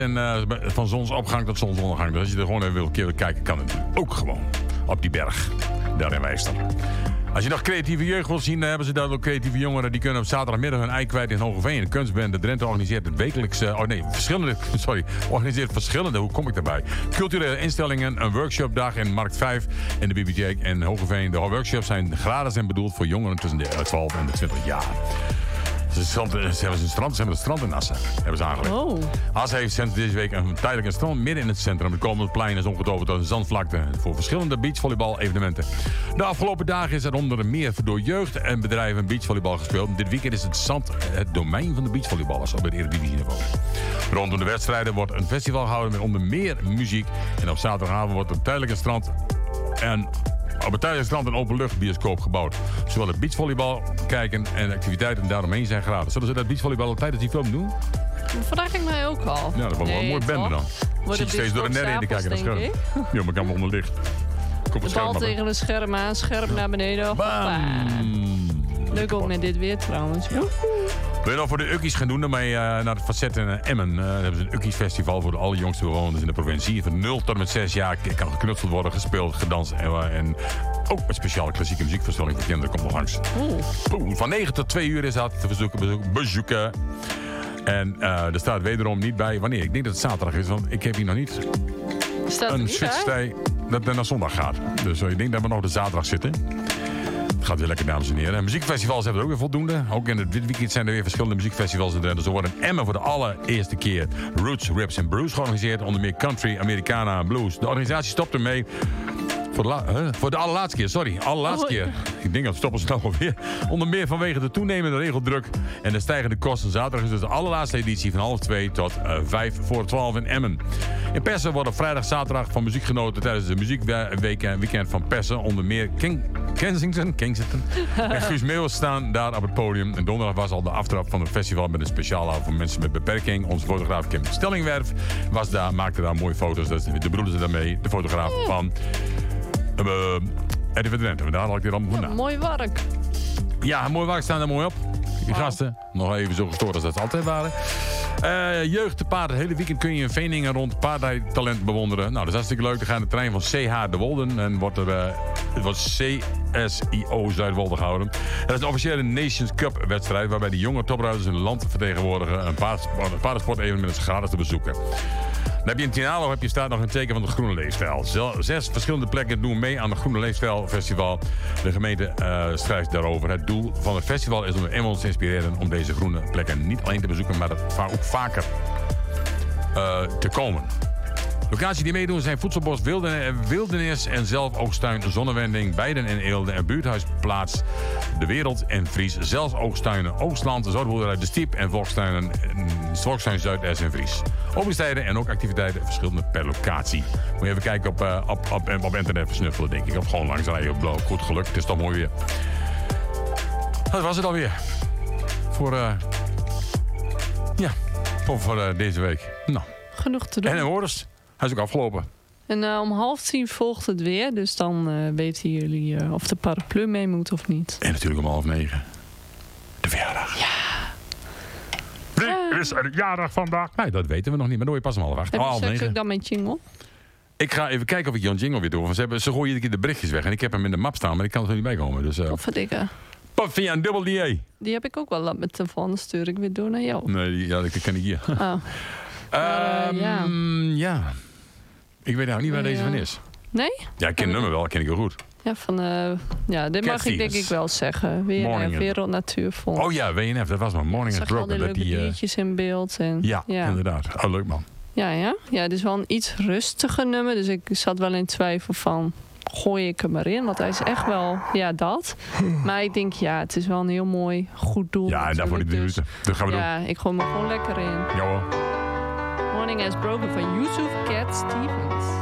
En van zonsopgang tot zonsondergang. Dus als je er gewoon even wil kijken, kan het ook gewoon. Op die berg. Daar in Wijster. Als je nog creatieve jeugd wilt zien, dan hebben ze daar ook creatieve jongeren. Die kunnen op zaterdagmiddag hun ei kwijt in Hogeveen. De kunstbende Drenthe organiseert het wekelijkse... organiseert verschillende, hoe kom ik daarbij? Culturele instellingen, een workshopdag in Markt 5 in de bibliotheek in Hogeveen. De workshops zijn gratis en bedoeld voor jongeren tussen de 12 en de 20 jaar. Ze hebben een strand in Assen. Hebben ze aangelegd. Oh. Assen heeft sinds deze week een tijdelijk strand midden in het centrum. Het komende plein is omgetoverd tot een zandvlakte voor verschillende beachvolleybal-evenementen. De afgelopen dagen is er onder meer door jeugd en bedrijven beachvolleybal gespeeld. Dit weekend is het zand het domein van de beachvolleyballers op het Eredivisie-niveau. Rondom de wedstrijden wordt een festival gehouden met onder meer muziek. En op zaterdagavond wordt een tijdelijk strand op het strand een openluchtbioscoop gebouwd. Zowel het beachvolleybal kijken en de activiteiten daaromheen zijn gratis. Zullen ze dat beachvolleybal tijdens die film doen? Dat vraag ik mij ook al. Ja, dat wordt wel een mooi bende dan. Zie je steeds door de net heen te kijken naar het scherm. Ja, maar kan wel onder licht. Kom de bal tegen het scherm aan, scherm naar beneden. Leuk ook met dit weer trouwens. Wil je nog voor de Ukkies gaan doen? Dan ben je naar het Facet in Emmen. Dan hebben ze een Ukkies festival voor de allerjongste bewoners in de provincie. Van 0 tot en met 6 jaar kan geknutseld worden, gespeeld, gedanst. En ook een speciale klassieke muziekvoorstelling voor kinderen komt nog langs. Van 9 tot 2 uur is dat te bezoeken. En er staat wederom niet bij wanneer. Ik denk dat het zaterdag is, want ik heb hier nog niet een switchtij dat het naar zondag gaat. Dus ik denk dat we nog de zaterdag zitten. Het gaat weer lekker, dames en heren. En muziekfestivals hebben er ook weer voldoende. Ook in dit weekend zijn er weer verschillende muziekfestivals in Drenthe. Zo wordt in Emmen voor de allereerste keer Roots, Ribs and Blues georganiseerd. Onder meer country, Americana en blues. De organisatie stopt ermee voor de allerlaatste keer. Sorry, allerlaatste keer. Ik denk dat stoppen ze nou alweer. Onder meer vanwege de toenemende regeldruk en de stijgende kosten. Zaterdag is dus de allerlaatste editie van 11:30 tot 11:55 in Emmen. In Persen wordt op vrijdag, zaterdag van muziek genoten tijdens de muziekweekend van Persen. Onder meer Kensington en Guus Meeuwis staan daar op het podium. En donderdag was al de aftrap van het festival met een speciale avond voor mensen met beperking. Onze fotograaf Kim Stellingwerf was daar, maakte daar mooie foto's. Dus de broeders daarmee, de fotograaf van Eddie Drenthe. Daar had ik dit allemaal vandaan. Mooi werk. Ja, mooi werk staan er mooi op. Die gasten, nog even zo gestoord als dat ze altijd waren. Jeugd te paard. Het hele weekend kun je in Veningen rond paardrijtalent bewonderen. Nou, dat is hartstikke leuk. Dan gaat de trein van CH de Wolden en wordt CSIO Zuidwolde gehouden. Dat is een officiële Nations Cup wedstrijd waarbij de jonge topruiters hun land vertegenwoordigen. Een paardensport-evenement is gratis te bezoeken. Dan heb je in Tinalo staat nog een teken van de Groene Leefstijl. 6 verschillende plekken doen mee aan het Groene Leefstijl Festival. De gemeente schrijft daarover. Het doel van het festival is om de inwoners te inspireren om deze groene plekken niet alleen te bezoeken, maar ook vaker te komen. Locaties die meedoen zijn Voedselbos Wildernis en Zelfoogstuin Zonnewending, beiden in Eelde en Buurthuisplaats De Wereld en Vries. Zelfoogstuinen Oostland, Zorgboerderij De Stiep en Volkstuin Zuid-S en Vries. Openstijden en ook activiteiten verschillende per locatie. Moet je even kijken op internet versnuffelen, denk ik. Of gewoon langs rijden op goed geluk. Het is toch mooi weer. Dat was het alweer. Voor deze week. Nou. Genoeg te doen. En hoorders. Hij is ook afgelopen. En om 8:30 volgt het weer. Dus dan weten jullie of de paraplu mee moet of niet. En natuurlijk om 8:30. De verjaardag. Ja. Wie is er jarig vandaag? Nee, dat weten we nog niet. Maar dan hoor je pas om 7:30. Heb je straks ook dan met jingle? Ik ga even kijken of ik Jan Jingle weer doe. Want ze gooien iedere keer de berichtjes weg. En ik heb hem in de map staan, maar ik kan er niet bij komen. Dus, verdikken. Via een dubbel DA. Die heb ik ook wel op mijn telefoon. Dan stuur ik weer door naar jou. Nee, dat ken ik hier. Oh. Ja. Ik weet nou niet waar deze van is. Nee? Ja, ik ken het nummer wel. Ken ik heel goed. Ja, dit mag ik denk ik wel zeggen. WNF, Wereld Natuurfonds. Oh ja, WNF. Dat was maar Morning has Broken. Dat leuke biertjes in beeld. En, ja, inderdaad. Oh, leuk man. Ja. Ja, het is wel een iets rustiger nummer. Dus ik zat wel in twijfel van, gooi ik hem erin? Want hij is echt wel, dat. Maar ik denk, het is wel een heel mooi, goed doel. Ja, en daarvoor die 3 minuten. Dat gaan we doen. Ja, ik gooi me gewoon lekker in. Ja hoor. Morning has Broken van Yusuf Cat Stevens.